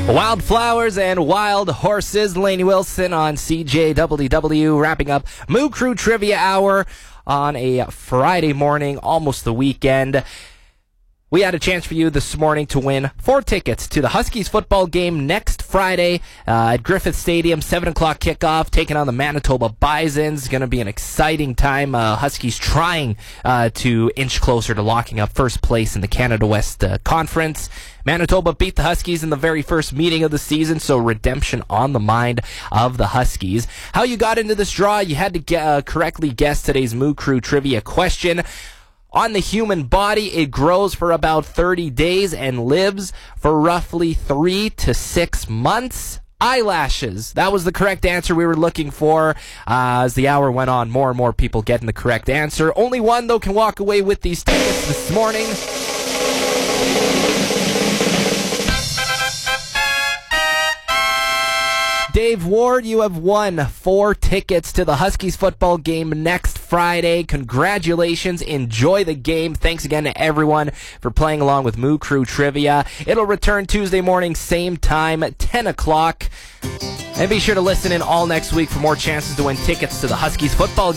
Wildflowers and Wild Horses. Lainey Wilson on CJWW, wrapping up Moo Crew Trivia Hour on a Friday morning, almost the weekend. We had a chance for you this morning to win 4 tickets to the Huskies football game next Friday at Griffith Stadium, 7 o'clock kickoff, taking on the Manitoba Bisons. Going to be an exciting time. Huskies trying to inch closer to locking up first place in the Canada West Conference. Manitoba beat the Huskies in the very first meeting of the season, so redemption on the mind of the Huskies. How you got into this draw? You had to correctly guess today's Moo Crew trivia question. On the human body, it grows for about 30 days and lives for roughly 3 to 6 months. Eyelashes. That was the correct answer we were looking for. As the hour went on, more and more people getting the correct answer. Only one, though, can walk away with these tickets this morning. Dave Ward, you have won 4 tickets to the Huskies football game next Friday. Congratulations. Enjoy the game. Thanks again to everyone for playing along with Moo Crew Trivia. It'll return Tuesday morning, same time, 10 o'clock. And be sure to listen in all next week for more chances to win tickets to the Huskies football game.